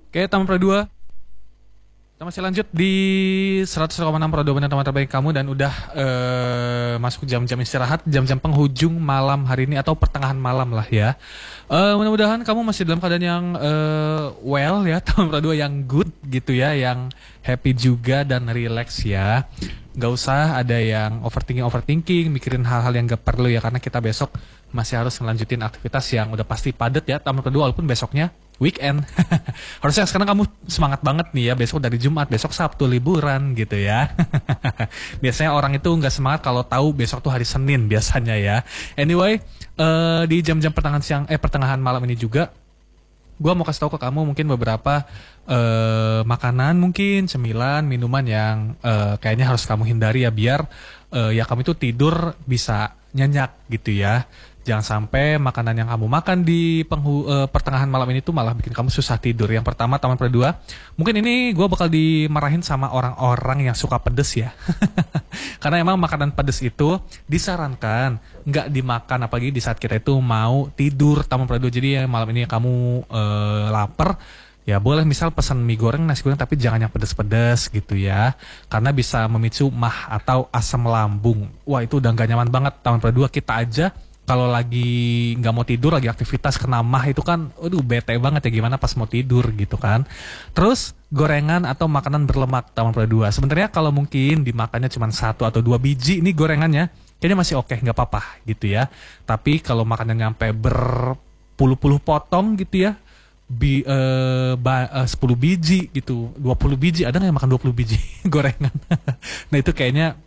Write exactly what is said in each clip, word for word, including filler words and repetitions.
Oke, Taman Pro dua. Kita masih lanjut di seratus koma enam Pro dua benar teman terbaik kamu dan udah eh, masuk jam-jam istirahat, jam-jam penghujung malam hari ini atau pertengahan malam lah ya. Eh, mudah-mudahan kamu masih dalam keadaan yang eh, well ya, Taman Pro dua yang good gitu ya, yang happy juga dan relax ya. Gak usah ada yang overthinking overthinking, mikirin hal-hal yang gak perlu ya, karena kita besok masih harus ngelanjutin aktivitas yang udah pasti padat ya, Taman Pro dua, walaupun besoknya weekend. Harusnya sekarang kamu semangat banget nih ya, besok dari Jumat, besok Sabtu liburan gitu ya. Biasanya orang itu nggak semangat kalau tahu besok tuh hari Senin biasanya ya. Anyway, uh, di jam-jam pertengahan siang eh pertengahan malam ini juga gue mau kasih tahu ke kamu mungkin beberapa uh, makanan, mungkin cemilan, minuman yang uh, kayaknya harus kamu hindari ya, biar uh, ya kamu itu tidur bisa nyenyak gitu ya. Jangan sampai makanan yang kamu makan di penghu, uh, pertengahan malam ini tuh malah bikin kamu susah tidur. Yang pertama, Taman Pro dua. Mungkin ini gue bakal dimarahin sama orang-orang yang suka pedes ya. Karena emang makanan pedes itu disarankan nggak dimakan apalagi di saat kita itu mau tidur, Taman Pro dua. Jadi ya, malam ini kamu uh, lapar, ya boleh misal pesan mie goreng, nasi goreng, tapi jangan yang pedes-pedes gitu ya. Karena bisa memicu mah atau asam lambung. Wah, itu udah gak nyaman banget, Taman Pro dua. Kita aja kalau lagi nggak mau tidur, lagi aktivitas kena mah itu kan, aduh bete banget ya, gimana pas mau tidur gitu kan. Terus gorengan atau makanan berlemak, Taman Pro dua. Sebenarnya kalau mungkin dimakannya cuma satu atau dua biji ini gorengannya, kayaknya masih oke, nggak apa-apa gitu ya. Tapi kalau makannya nyampe berpuluh-puluh potong gitu ya, Bi, uh, ba, uh, sepuluh biji gitu, dua puluh biji, ada nggak yang makan dua puluh biji gorengan? Nah itu kayaknya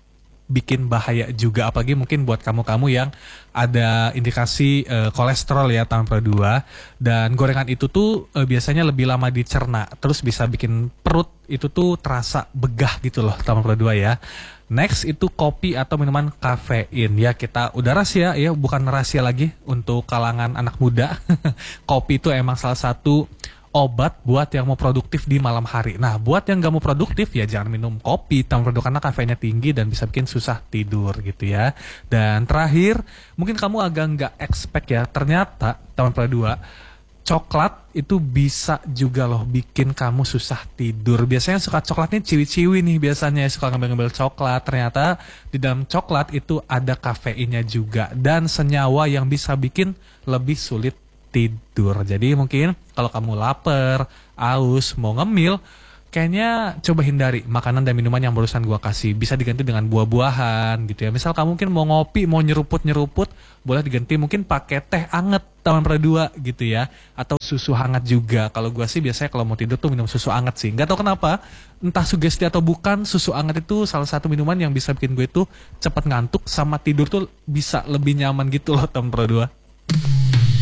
bikin bahaya juga, apalagi mungkin buat kamu-kamu yang ada indikasi uh, kolesterol ya, Taman Pro dua. Dan gorengan itu tuh uh, biasanya lebih lama dicerna, terus bisa bikin perut itu tuh terasa begah gitu loh, Taman Pro dua ya. Next itu kopi atau minuman kafein ya, kita udah rahasia ya, bukan rahasia lagi untuk kalangan anak muda. Kopi itu emang salah satu obat buat yang mau produktif di malam hari. Nah, buat yang gak mau produktif ya jangan minum kopi, Taman Pro dua, karena kafeinnya tinggi dan bisa bikin susah tidur gitu ya. Dan terakhir, mungkin kamu agak nggak expect ya, ternyata Taman Pro dua, coklat itu bisa juga loh bikin kamu susah tidur. Biasanya suka coklatnya ciwi-ciwi nih, biasanya suka ngambil-ngambil coklat. Ternyata di dalam coklat itu ada kafeinnya juga dan senyawa yang bisa bikin lebih sulit tidur. Jadi mungkin kalau kamu lapar, aus, mau ngemil, kayaknya coba hindari makanan dan minuman yang barusan gua kasih. Bisa diganti dengan buah-buahan gitu ya. Misal kamu mungkin mau ngopi, mau nyeruput-nyeruput, boleh diganti mungkin pakai teh anget, Taman Pro dua gitu ya. Atau susu hangat juga. Kalau gua sih biasanya kalau mau tidur tuh minum susu hangat sih. Nggak tahu kenapa, entah sugesti atau bukan, susu hangat itu salah satu minuman yang bisa bikin gue tuh cepat ngantuk, sama tidur tuh bisa lebih nyaman gitu loh, Taman Pro dua.